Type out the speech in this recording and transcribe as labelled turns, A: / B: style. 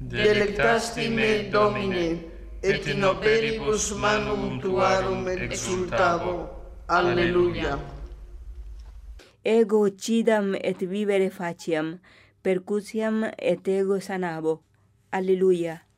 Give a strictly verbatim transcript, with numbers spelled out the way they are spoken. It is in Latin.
A: delectasti me, Domine, et in operibus manum tuarum exultavo. Alleluia.
B: Ego cidam et vivere faciam, percutiam et ego sanabo. Alleluia.